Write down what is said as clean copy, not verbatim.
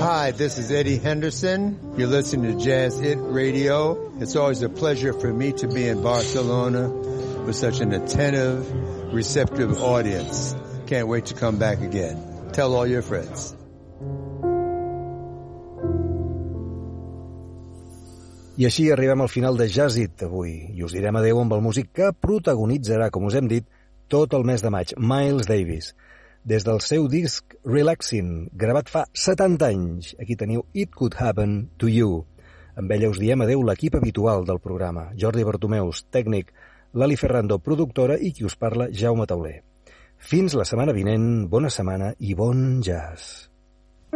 Hi, this is Eddie Henderson. You're listening to Jazz It Radio. It's always a pleasure for me to be in Barcelona with such an attentive, receptive audience. Can't wait to come back again. Tell all your friends. I així arribem al final de Jazz It avui i us direm adeu amb el músic que protagonitzarà, com us hem dit, tot el mes de maig, Miles Davis. Des del seu disc Relaxing, gravat fa 70 anys. Aquí teniu It Could Happen to You. Amb ella us diem adeu l'equip habitual del programa. Jordi Bertomeus, tècnic, Lali Ferrando, productora, i qui us parla, Jaume Tauler. Fins la setmana vinent, bona setmana i bon jazz.